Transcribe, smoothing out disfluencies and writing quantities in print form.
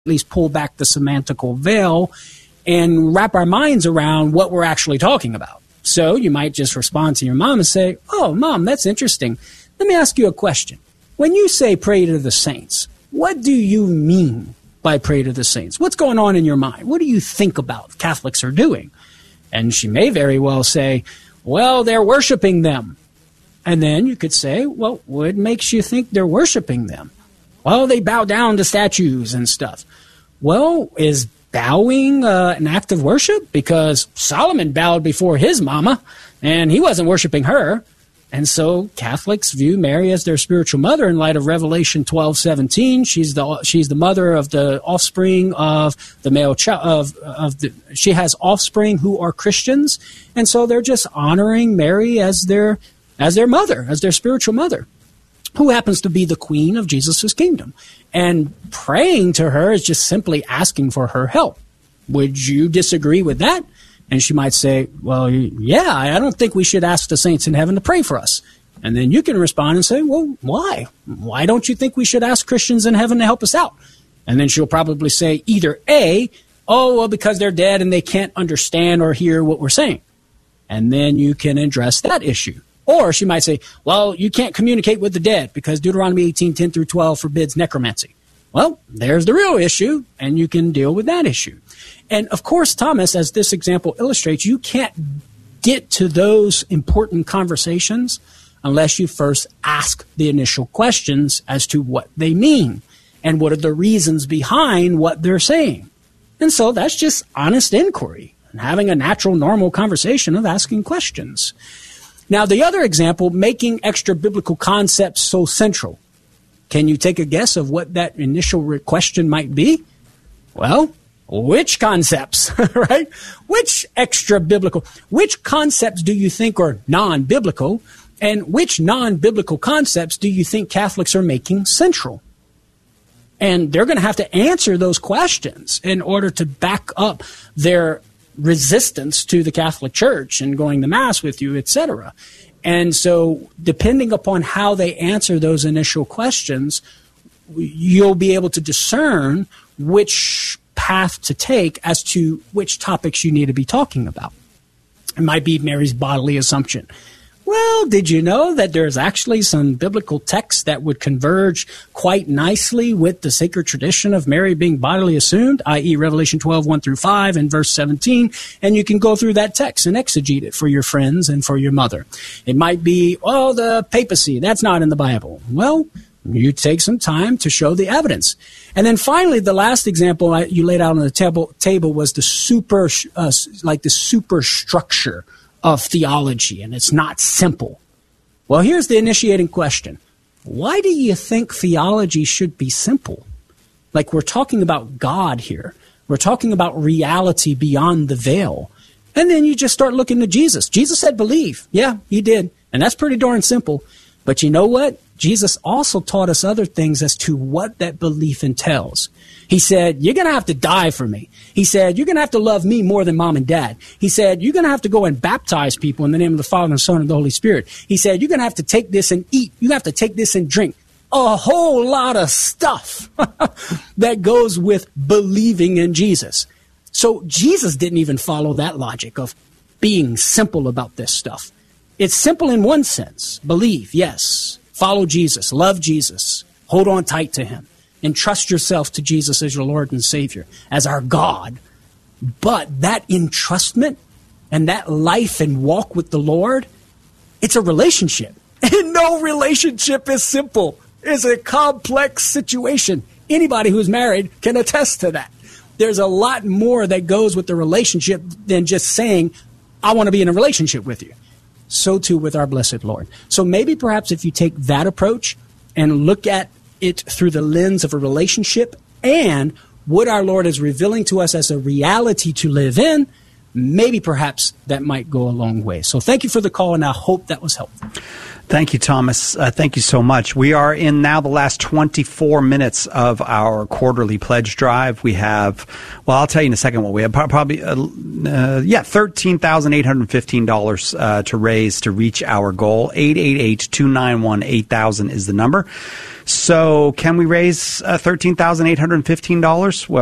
least pull back the semantical veil and wrap our minds around what we're actually talking about. So you might just respond to your mom and say, "Oh, Mom, that's interesting. Let me ask you a question. When you say pray to the saints, what do you mean by pray to the saints? What's going on in your mind? What do you think about Catholics are doing?" And she may very well say, "Well, they're worshiping them." And then you could say, "Well, what makes you think they're worshiping them?" "Well, they bow down to statues and stuff." Well, is bowing an act of worship? Because Solomon bowed before his mama, and he wasn't worshiping her. And so Catholics view Mary as their spiritual mother in light of Revelation 12:17. She's the mother of the offspring of the male child. She has offspring who are Christians, and so they're just honoring Mary as their mother, as their spiritual mother, who happens to be the queen of Jesus' kingdom. And praying to her is just simply asking for her help. Would you disagree with that? And she might say, "Well, yeah, I don't think we should ask the saints in heaven to pray for us." And then you can respond and say, "Well, why? Why don't you think we should ask Christians in heaven to help us out?" And then she'll probably say either A, "Oh, well, because they're dead and they can't understand or hear what we're saying." And then you can address that issue. Or she might say, "Well, you can't communicate with the dead because Deuteronomy 18:10 through 12 forbids necromancy." Well, there's the real issue, and you can deal with that issue. And of course, Thomas, as this example illustrates, you can't get to those important conversations unless you first ask the initial questions as to what they mean and what are the reasons behind what they're saying. And so that's just honest inquiry and having a natural, normal conversation of asking questions. Now, the other example, making extra biblical concepts so central. Can you take a guess of what that initial question might be? Well, which concepts, right? Which concepts do you think are non-biblical? And which non-biblical concepts do you think Catholics are making central? And they're going to have to answer those questions in order to back up their resistance to the Catholic Church and going to Mass with you, etc. And so depending upon how they answer those initial questions, you'll be able to discern which path to take as to which topics you need to be talking about. It might be Mary's bodily assumption. Well, did you know that there's actually some biblical texts that would converge quite nicely with the sacred tradition of Mary being bodily assumed, i.e. Revelation 12:1 through 5 and verse 17, and you can go through that text and exegete it for your friends and for your mother. It might be, "Oh, the papacy, that's not in the Bible." Well, you take some time to show the evidence. And then finally, the last example you laid out on the table was the superstructure of theology, and it's not simple. Well, here's the initiating question. Why do you think theology should be simple? Like, we're talking about God here. We're talking about reality beyond the veil. And then you just start looking to Jesus. Jesus said believe. Yeah, he did. And that's pretty darn simple. But you know what? Jesus also taught us other things as to what that belief entails. He said, "You're going to have to die for me." He said, "You're going to have to love me more than mom and dad." He said, "You're going to have to go and baptize people in the name of the Father and the Son and the Holy Spirit." He said, "You're going to have to take this and eat. You have to take this and drink." A whole lot of stuff that goes with believing in Jesus. So Jesus didn't even follow that logic of being simple about this stuff. It's simple in one sense. Believe, yes. Follow Jesus. Love Jesus. Hold on tight to him. Entrust yourself to Jesus as your Lord and Savior, as our God. But that entrustment and that life and walk with the Lord, it's a relationship. And no relationship is simple. It's a complex situation. Anybody who's married can attest to that. There's a lot more that goes with the relationship than just saying, "I want to be in a relationship with you." So too with our blessed Lord. So maybe perhaps if you take that approach and look at it through the lens of a relationship and what our Lord is revealing to us as a reality to live in, maybe perhaps that might go a long way. So thank you for the call, and I hope that was helpful. Thank you, Thomas. Thank you so much. We are in now the last 24 minutes of our quarterly pledge drive. We have, well, I'll tell you in a second what we have. Probably, $13,815 to raise to reach our goal. 888-291-8000 is the number. So can we raise $13,815? Well,